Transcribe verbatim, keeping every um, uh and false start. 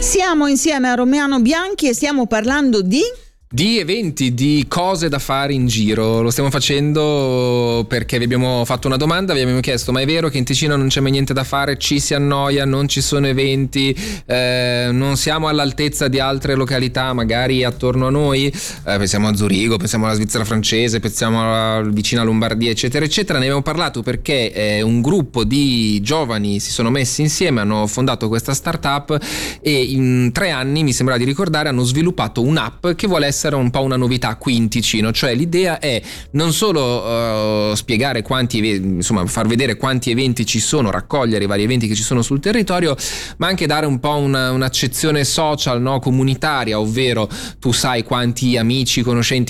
Siamo insieme a Romaino Bianchi e stiamo parlando di... Di eventi, di cose da fare in giro. Lo stiamo facendo perché vi abbiamo fatto una domanda, vi abbiamo chiesto: ma è vero che in Ticino non c'è mai niente da fare, ci si annoia, non ci sono eventi, eh, non siamo all'altezza di altre località magari attorno a noi? Eh, pensiamo a Zurigo, pensiamo alla Svizzera francese, pensiamo alla vicina Lombardia, eccetera eccetera. Ne abbiamo parlato perché eh, un gruppo di giovani si sono messi insieme, hanno fondato questa startup e in tre anni, mi sembra di ricordare, hanno sviluppato un'app che vuole essere un po' una novità qui in Ticino. Cioè l'idea è non solo uh, spiegare quanti, insomma far vedere quanti eventi ci sono, raccogliere i vari eventi che ci sono sul territorio, ma anche dare un po' una, un'accezione social, no, comunitaria, ovvero tu sai quanti amici, conoscenti